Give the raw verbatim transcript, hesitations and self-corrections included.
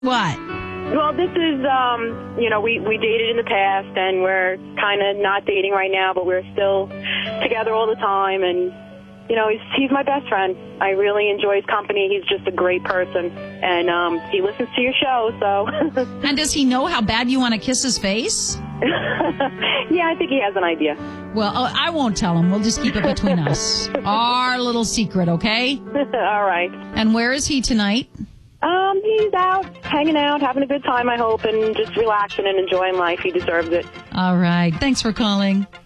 What? Well, this is, um, you know, we, we dated in the past, and we're kind of not dating right now, but we're still together all the time, and, you know, he's he's my best friend. I really enjoy his company. He's just a great person, and um, he listens to your show, so. And does he know how bad you want to kiss his face? Yeah, I think he has an idea. Well, oh, I won't tell him. We'll just keep it between us. Our little secret, okay? All right. And where is he tonight? Um, he's out, hanging out, having a good time, I hope, and just relaxing and enjoying life. He deserves it. All right. Thanks for calling.